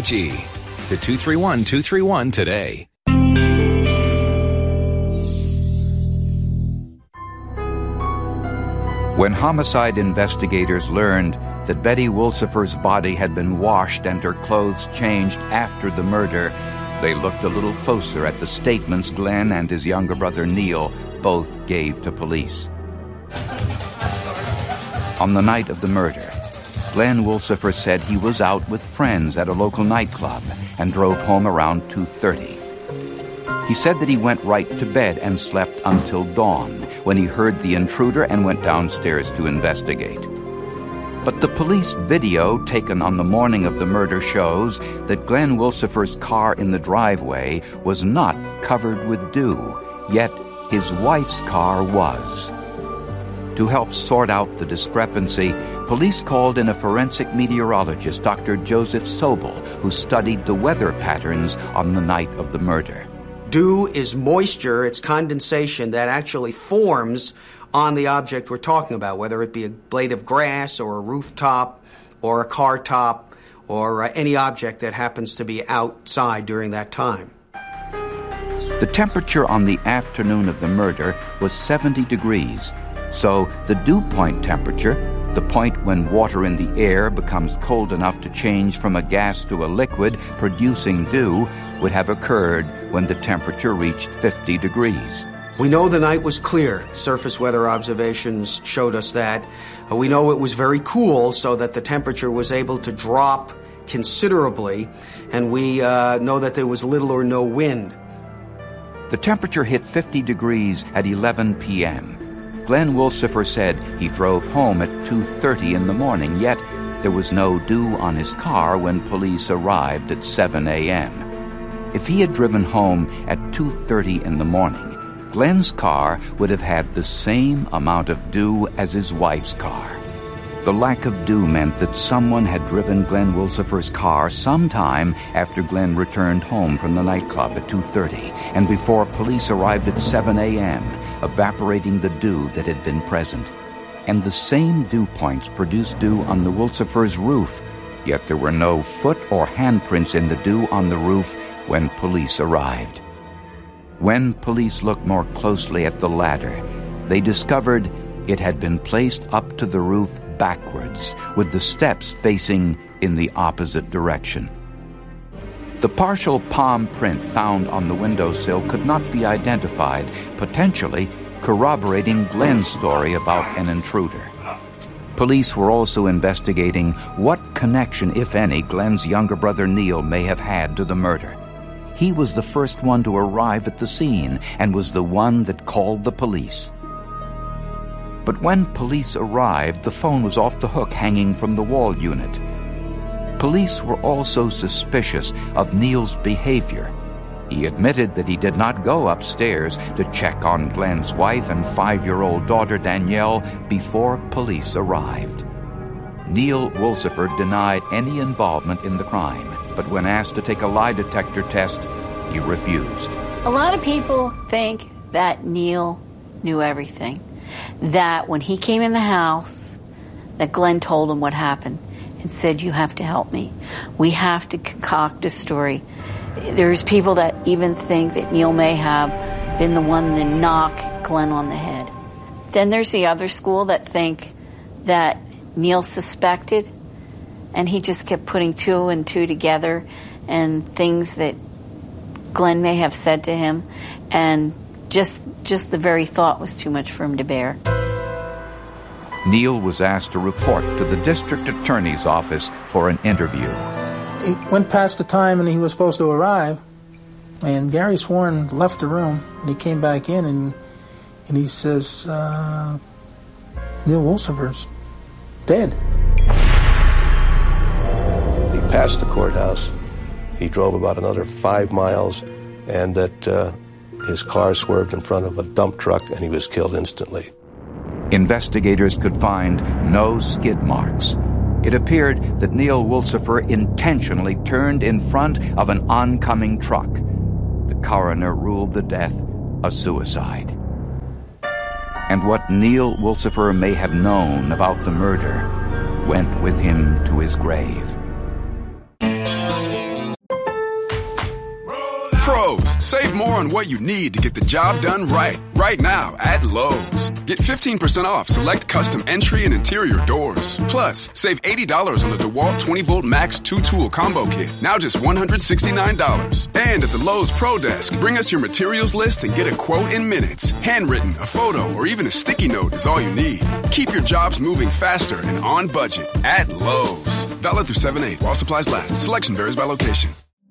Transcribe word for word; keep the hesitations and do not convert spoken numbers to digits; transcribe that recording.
G to two three one two three one today. When homicide investigators learned that Betty Wolsifer's body had been washed and her clothes changed after the murder, they looked a little closer at the statements Glenn and his younger brother Neil both gave to police. On the night of the murder, Glenn Wolsifer said he was out with friends at a local nightclub and drove home around two thirty. He said that he went right to bed and slept until dawn, when he heard the intruder and went downstairs to investigate. But the police video taken on the morning of the murder shows that Glenn Wolsifer's car in the driveway was not covered with dew, yet his wife's car was. To help sort out the discrepancy, police called in a forensic meteorologist, Doctor Joseph Sobel, who studied the weather patterns on the night of the murder. Dew is moisture, it's condensation that actually forms on the object we're talking about, whether it be a blade of grass or a rooftop or a car top or uh, any object that happens to be outside during that time. The temperature on the afternoon of the murder was seventy degrees, so the dew point temperature, the point when water in the air becomes cold enough to change from a gas to a liquid, producing dew, would have occurred when the temperature reached fifty degrees. We know the night was clear. Surface weather observations showed us that. Uh, we know it was very cool, so that the temperature was able to drop considerably, and we uh, know that there was little or no wind. The temperature hit fifty degrees at eleven p.m. Glenn Wolsifer said he drove home at two thirty in the morning, yet there was no dew on his car when police arrived at seven a.m. If he had driven home at two thirty in the morning, Glenn's car would have had the same amount of dew as his wife's car. The lack of dew meant that someone had driven Glenn Wolsifer's car sometime after Glenn returned home from the nightclub at two thirty and before police arrived at seven a.m., evaporating the dew that had been present. And the same dew points produced dew on the Wolsifers' roof, yet there were no foot or handprints in the dew on the roof when police arrived. When police looked more closely at the ladder, they discovered it had been placed up to the roof backwards, with the steps facing in the opposite direction. The partial palm print found on the windowsill could not be identified, potentially corroborating Glenn's story about an intruder. Police were also investigating what connection, if any, Glenn's younger brother Neil may have had to the murder. He was the first one to arrive at the scene and was the one that called the police. But when police arrived, the phone was off the hook hanging from the wall unit. Police were also suspicious of Neil's behavior. He admitted that he did not go upstairs to check on Glenn's wife and five-year-old daughter Danielle before police arrived. Neil Wolsifer denied any involvement in the crime, but when asked to take a lie detector test, he refused. A lot of people think that Neil knew everything. That when he came in the house, that Glenn told him what happened and said, "You have to help me. We have to concoct a story." There's people that even think that Neil may have been the one to knock Glenn on the head. Then there's the other school that think that Neil suspected and he just kept putting two and two together and things that Glenn may have said to him, and just just the very thought was too much for him to bear. Neil was asked to report to the district attorney's office for an interview. It went past the time and he was supposed to arrive, and Gary Sworn left the room, and he came back in, and and he says, uh, Neil Wolsifer's dead. He passed the courthouse. He drove about another five miles, and that uh, his car swerved in front of a dump truck, and he was killed instantly. Investigators could find no skid marks. It appeared that Neil Wolsifer intentionally turned in front of an oncoming truck. The coroner ruled the death a suicide. And what Neil Wolsifer may have known about the murder went with him to his grave. Pros, save more on what you need to get the job done right. Right now at Lowe's. Get fifteen percent off select custom entry and interior doors. Plus, save eighty dollars on the DeWalt twenty volt Max two tool combo kit. Now just one hundred sixty-nine dollars. And at the Lowe's Pro Desk, bring us your materials list and get a quote in minutes. Handwritten, a photo, or even a sticky note is all you need. Keep your jobs moving faster and on budget at Lowe's. Valid through seven eight while supplies last. Selection varies by location.